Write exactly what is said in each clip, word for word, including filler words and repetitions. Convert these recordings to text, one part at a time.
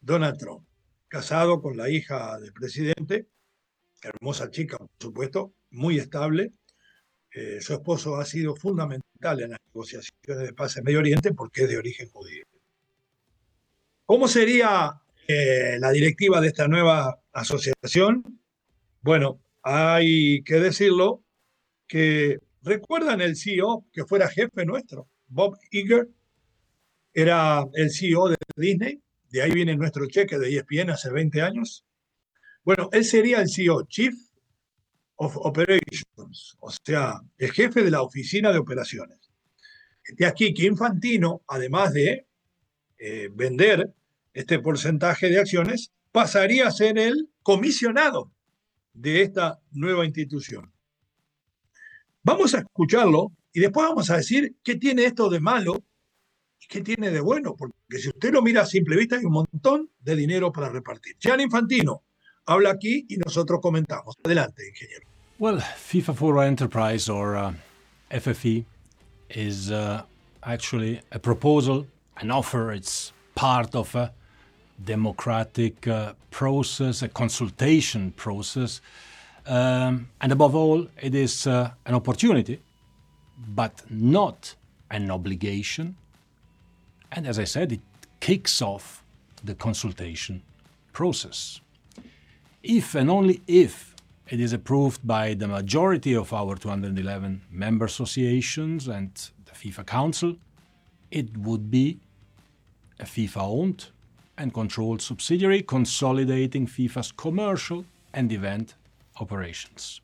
Donald Trump, casado con la hija del presidente, hermosa chica, por supuesto, muy estable. Eh, su esposo ha sido fundamental en las negociaciones de paz en Medio Oriente porque es de origen judío. ¿Cómo sería eh, la directiva de esta nueva asociación? Bueno, hay que decirlo que recuerdan el C E O que fuera jefe nuestro, Bob Iger, era el C E O de Disney, de ahí viene nuestro cheque de E S P N hace veinte años. Bueno, él sería el C E O, Chief of Operations, o sea, el jefe de la oficina de operaciones. De aquí que Infantino, además de eh, vender este porcentaje de acciones, pasaría a ser el comisionado de esta nueva institución. Vamos a escucharlo y después vamos a decir qué tiene esto de malo y qué tiene de bueno, porque si usted lo mira a simple vista hay un montón de dinero para repartir. Gianni Infantino habla aquí y nosotros comentamos. Adelante, ingeniero. Well, FIFA for Enterprise, or uh, F F E, is uh, actually a proposal, an offer. It's part of a democratic uh, process, a consultation process. Um, and above all, it is uh, an opportunity, but not an obligation. And as I said, it kicks off the consultation process. If and only if it is approved by the majority of our two hundred eleven member associations and the FIFA Council, it would be a FIFA-owned and controlled subsidiary consolidating FIFA's commercial and event operations.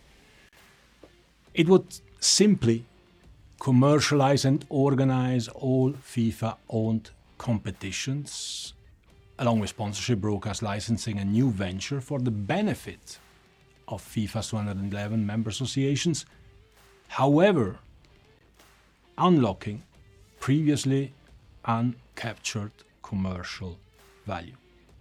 It would simply commercialize and organize all FIFA-owned competitions, along with sponsorship, broadcast, licensing, and new venture for the benefit of FIFA's two hundred eleven member associations, however, unlocking previously uncaptured commercial value.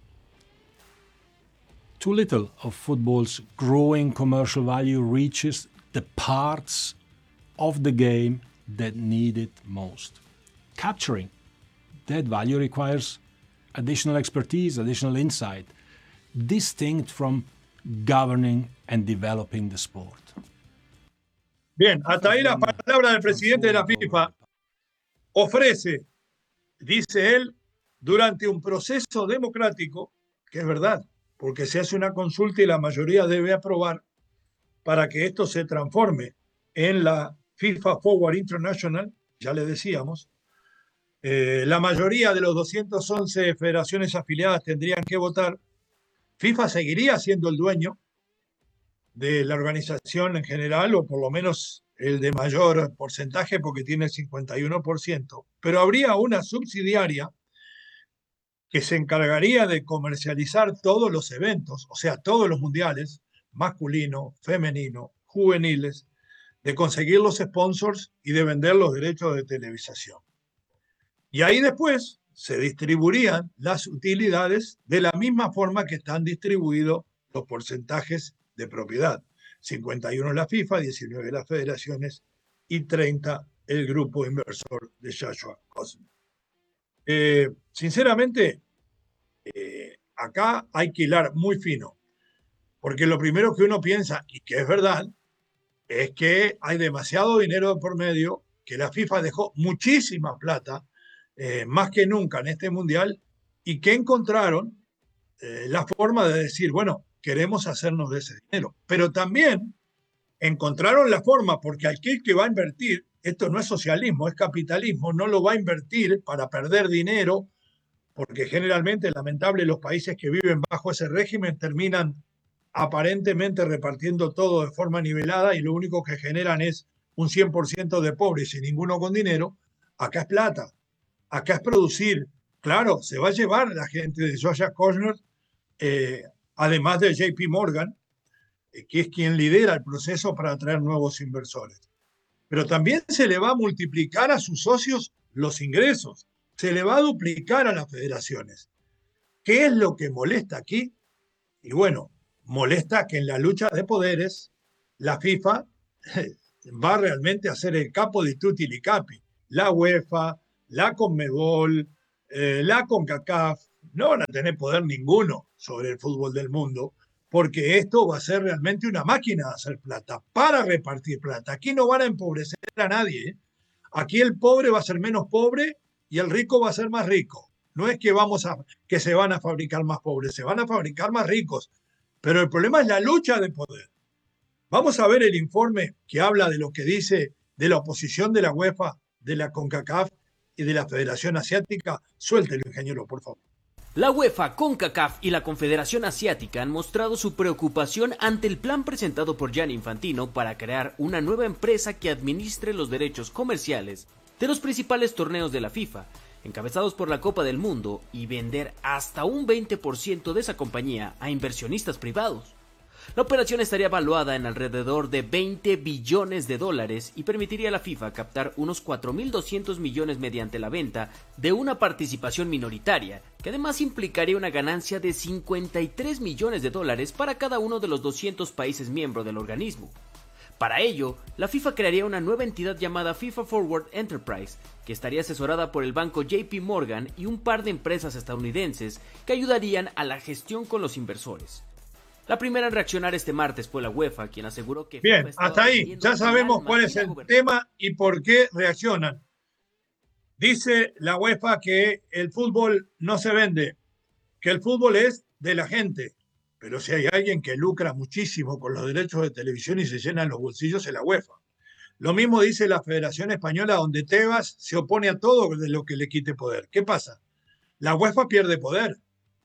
Too little of football's growing commercial value reaches the parts of the game that need it most. Capturing that value requires additional expertise, additional insight, distinct from governing and developing the sport. Bien, hasta ahí la palabra del presidente de la FIFA. Ofrece, dice él, durante un proceso democrático, que es verdad, porque se hace una consulta y la mayoría debe aprobar para que esto se transforme en la FIFA Forward International, ya le decíamos. Eh, la mayoría de los doscientas once federaciones afiliadas tendrían que votar. FIFA seguiría siendo el dueño de la organización en general, o por lo menos el de mayor porcentaje, porque tiene el cincuenta y uno por ciento, pero habría una subsidiaria que se encargaría de comercializar todos los eventos, o sea, todos los mundiales, masculino, femenino, juveniles, de conseguir los sponsors y de vender los derechos de televisación. Y ahí después se distribuirían las utilidades de la misma forma que están distribuidos los porcentajes de propiedad. cincuenta y uno la FIFA, diecinueve las federaciones y treinta el grupo inversor de Joshua Cosme. Eh, sinceramente, eh, acá hay que hilar muy fino, porque lo primero que uno piensa, y que es verdad, es que hay demasiado dinero por medio, que la FIFA dejó muchísima plata, eh, más que nunca en este mundial, y que encontraron eh, la forma de decir, bueno, queremos hacernos de ese dinero. Pero también encontraron la forma, porque aquel que va a invertir, esto no es socialismo, es capitalismo, no lo va a invertir para perder dinero, porque generalmente, lamentable, los países que viven bajo ese régimen terminan aparentemente repartiendo todo de forma nivelada y lo único que generan es un cien por ciento de pobres y ninguno con dinero. Acá es plata, acá es producir. Claro, se va a llevar la gente de Joshua Cosme, eh, además de J P Morgan, eh, que es quien lidera el proceso para atraer nuevos inversores. Pero también se le va a multiplicar a sus socios los ingresos, se le va a duplicar a las federaciones. ¿Qué es lo que molesta aquí? Y bueno, molesta que en la lucha de poderes la FIFA va realmente a ser el capo di tutti li capi. La UEFA, la Conmebol, eh, la CONCACAF, no van a tener poder ninguno sobre el fútbol del mundo, porque esto va a ser realmente una máquina de hacer plata, para repartir plata. Aquí no van a empobrecer a nadie, ¿eh? Aquí el pobre va a ser menos pobre y el rico va a ser más rico. No es que, vamos a, que se van a fabricar más pobres, se van a fabricar más ricos. Pero el problema es la lucha de poder. Vamos a ver el informe que habla de lo que dice de la oposición de la UEFA, de la CONCACAF y de la Federación Asiática. Suéltelo, ingeniero, por favor. La UEFA, CONCACAF y la Confederación Asiática han mostrado su preocupación ante el plan presentado por Gianni Infantino para crear una nueva empresa que administre los derechos comerciales de los principales torneos de la FIFA, encabezados por la Copa del Mundo, y vender hasta un veinte por ciento de esa compañía a inversionistas privados. La operación estaría valuada en alrededor de veinte billones de dólares y permitiría a la FIFA captar unos cuatro mil doscientos millones mediante la venta de una participación minoritaria, que además implicaría una ganancia de cincuenta y tres millones de dólares para cada uno de los doscientos países miembros del organismo. Para ello, la FIFA crearía una nueva entidad llamada FIFA Forward Enterprise, que estaría asesorada por el banco J P Morgan y un par de empresas estadounidenses que ayudarían a la gestión con los inversores. La primera en reaccionar este martes fue la UEFA, quien aseguró que... Bien, hasta ahí, ya sabemos cuál es el tema y por qué reaccionan. Dice la UEFA que el fútbol no se vende, que el fútbol es de la gente. Pero si hay alguien que lucra muchísimo con los derechos de televisión y se llenan los bolsillos, es la UEFA. Lo mismo dice la Federación Española, donde Tebas se opone a todo de lo que le quite poder. ¿Qué pasa? La UEFA pierde poder.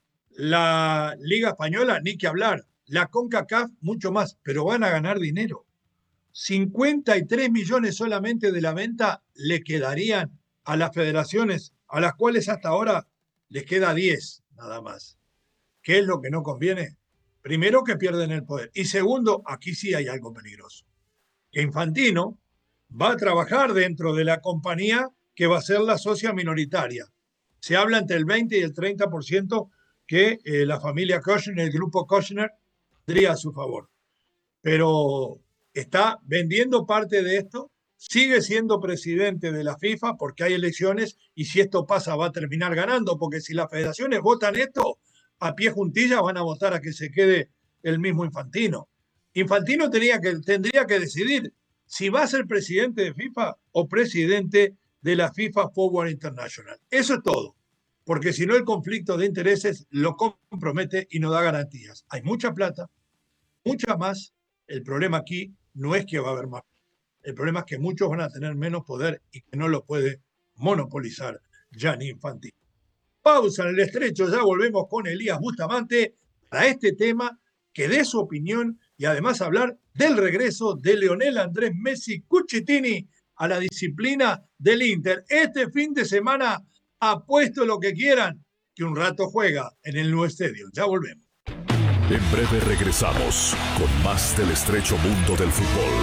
La Liga Española, ni que hablar. La CONCACAF, mucho más, pero van a ganar dinero. cincuenta y tres millones solamente de la venta le quedarían a las federaciones, a las cuales hasta ahora les queda diez nada más. ¿Qué es lo que no conviene? Primero, que pierden el poder. Y segundo, aquí sí hay algo peligroso. Que Infantino va a trabajar dentro de la compañía que va a ser la socia minoritaria. Se habla entre el veinte y el treinta por ciento que eh, la familia Kushner, el grupo Kushner, tendría a su favor. Pero está vendiendo parte de esto, sigue siendo presidente de la FIFA porque hay elecciones y si esto pasa va a terminar ganando, porque si las federaciones votan esto, a pie juntilla van a votar a que se quede el mismo Infantino. Infantino tenía que, tendría que decidir si va a ser presidente de FIFA o presidente de la FIFA Forward International. Eso es todo, porque si no el conflicto de intereses lo compromete y no da garantías. Hay mucha plata, mucha más. El problema aquí no es que va a haber más. El problema es que muchos van a tener menos poder y que no lo puede monopolizar Gianni Infantino. Pausa en el estrecho, ya volvemos con Elías Bustamante para este tema, que dé su opinión y además hablar del regreso de Lionel Andrés Messi Cucitini a la disciplina del Inter. Este fin de semana, apuesto lo que quieran, que un rato juega en el nuevo estadio. Ya volvemos. En breve regresamos con más del estrecho mundo del fútbol.